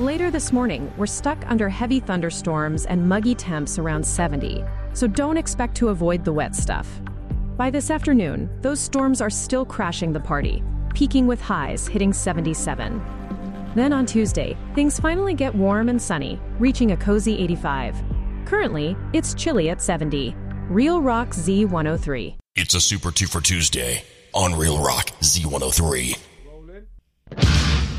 Later this morning, we're stuck under heavy thunderstorms and muggy temps around 70, so don't expect to avoid the wet stuff. By this afternoon, those storms are still crashing the party, peaking with highs hitting 77. Then on Tuesday, things finally get warm and sunny, reaching a cozy 85. Currently, it's chilly at 70. Real Rock Z103. It's a Super 2 for Tuesday on Real Rock Z103.